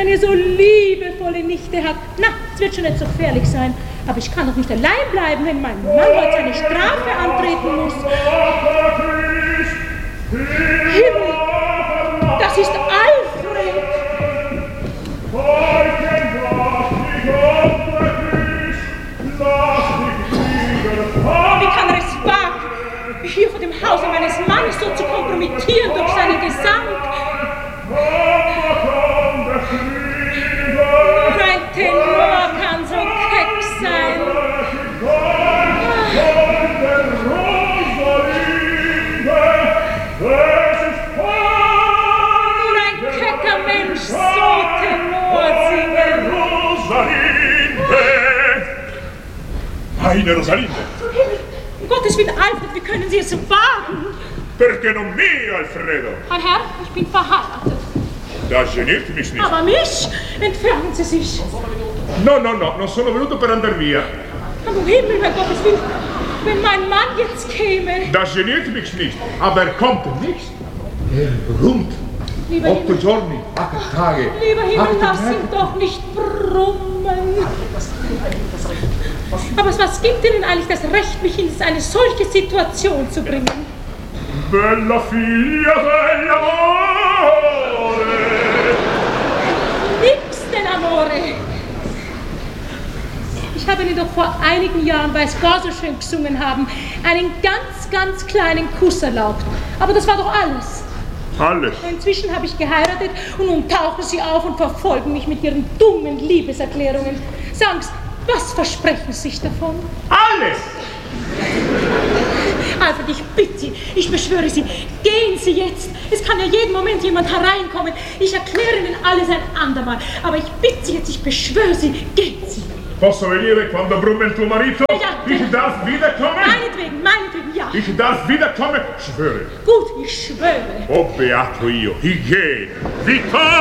eine so liebevolle Nichte hat. Na, es wird schon nicht so gefährlich sein. Aber ich kann doch nicht allein bleiben, wenn mein Mann heute seine Strafe antreten muss. Himmel, das ist Alfred. Wie kann er es wagen, hier vor dem Hause meines Mannes so zu kompromittieren durch seinen Gesang? Nur ein Tenor kann so keck sein. Nur ein kecker Mensch so Tenor singen. Meine Rosalinde! Um Gottes Willen, Alfred, wie können Sie es wagen? Perché non mi, Alfredo? Mein Herr, ich bin verheiratet. Das geniert mich nicht. Aber mich? Entfernen Sie sich. No, non sono venuto per andar via. Aber um Himmel, mein Gottes Willen, wenn mein Mann jetzt käme. Das geniert mich nicht, aber er kommt nicht. Er brummt. Lieber 8 Himmel, giorni, 8 Tage. lieber Himmel, 8 lass Tage. ihn doch nicht brummen. Aber was gibt Ihnen eigentlich das Recht, mich in eine solche Situation zu bringen? Bella figlia dell'amore. Nix denn Amore. Ich habe Ihnen doch vor einigen Jahren, weil Sie gar so schön gesungen haben, einen ganz, ganz kleinen Kuss erlaubt. Aber das war doch alles. Alles. Inzwischen habe ich geheiratet und nun tauchen Sie auf und verfolgen mich mit Ihren dummen Liebeserklärungen. Sagen Sie, was versprechen Sie sich davon? Alles! Alfred, ich bitte Sie, ich beschwöre Sie, gehen Sie jetzt. Es kann ja jeden Moment jemand hereinkommen. Ich erkläre Ihnen alles ein andermal. Aber ich bitte Sie jetzt, ich beschwöre Sie, gehen Sie. Posso venire quando brumme il tuo marito? Ja. Ich darf wiederkommen? Meinetwegen, ja. Ich darf wiederkommen? Schwöre. Gut, ich schwöre. Oh, beato io. Ich gehe. Vittorio!